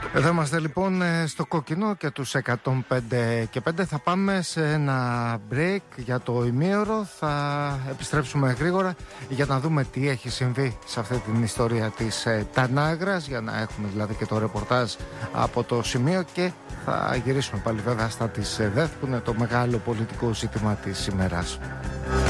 Εδώ είμαστε λοιπόν στο κόκκινο και τους 105 θα πάμε σε ένα break για το ημίωρο. Θα επιστρέψουμε γρήγορα για να δούμε τι έχει συμβεί σε αυτή την ιστορία της Τανάγρας, για να έχουμε δηλαδή και το ρεπορτάζ από το σημείο, και θα γυρίσουμε πάλι βέβαια στα της ΔΕΘ, που είναι το μεγάλο πολιτικό ζήτημα της ημέρας.